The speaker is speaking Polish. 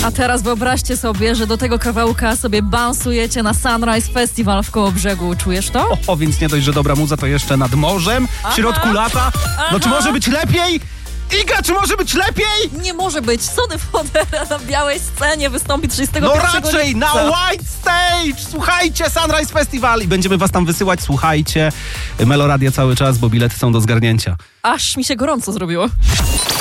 A teraz wyobraźcie sobie, że do tego kawałka sobie bansujecie na Sunrise Festival w Kołobrzegu. Czujesz to? O, więc nie dość, że dobra muza, to jeszcze nad morzem, w środku lata. No czy może być lepiej? Iga, czy może być lepiej? Nie może być. Sony Fodera na białej scenie wystąpi 31 No raczej lipca. na White Stage! Słuchajcie, Sunrise Festival i będziemy was tam wysyłać. Słuchajcie, Meloradia cały czas, bo bilety są do zgarnięcia. Aż mi się gorąco zrobiło.